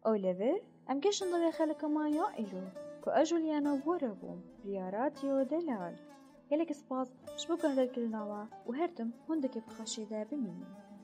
ئۆلەڤێر ئەم گەشن دڵێ خەلکەمانیا ئیرۆ کە ئەژولیانە وەرە بووم ریاراتیۆ دەلال gelek spas ji bo guhdarkirinawa û her tim hûn dikê bi xweşî de bimînin.